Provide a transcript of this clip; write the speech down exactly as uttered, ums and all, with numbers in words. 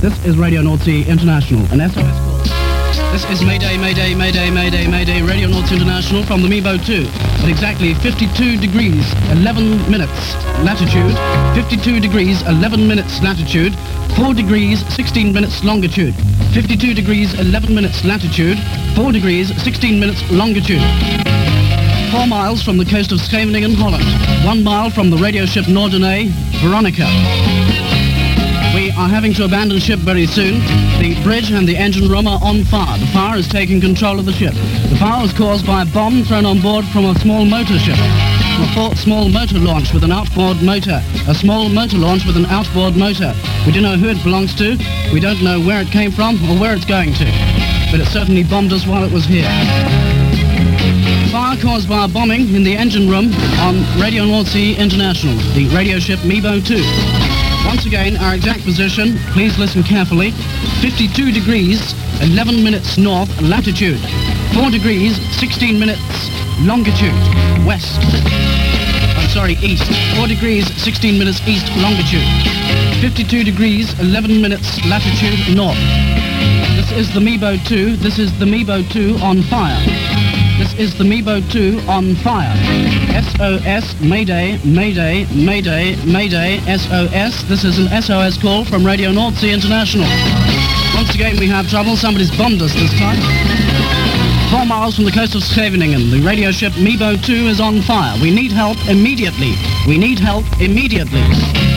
This is Radio North Sea International, an S O S call. This is Mayday, Mayday, Mayday, Mayday, Mayday, Radio North Sea International from the Mebo two at exactly fifty-two degrees, eleven minutes latitude, fifty-two degrees, eleven minutes latitude, four degrees, sixteen minutes longitude, fifty-two degrees, eleven minutes latitude, four degrees, sixteen minutes longitude. Four miles from the coast of Scheveningen, Holland. One mile from the radio ship Norderney, Veronica. We are having to abandon ship very soon. The bridge and the engine room are on fire. The fire is taking control of the ship. The fire was caused by a bomb thrown on board from a small motor ship. A full, small motor launch with an outboard motor. A small motor launch with an outboard motor. We don't know who it belongs to. We don't know where it came from or where it's going to. But it certainly bombed us while it was here. Fire caused by a bombing in the engine room on Radio North Sea International, the radio ship Mebo two. Once again, our exact position, please listen carefully, fifty-two degrees, eleven minutes north latitude, four degrees, sixteen minutes longitude, west. I'm sorry, east, four degrees, sixteen minutes east longitude, fifty-two degrees, eleven minutes latitude north. This is the Mebo two, this is the Mebo two on fire. This is the Mebo two on fire. S O S, Mayday, Mayday, Mayday, Mayday, S O S. This is an S O S call from Radio North Sea International. Once again, we have trouble. Somebody's bombed us this time. Four miles from the coast of Scheveningen, the radio ship Mebo two is on fire. We need help immediately. We need help immediately.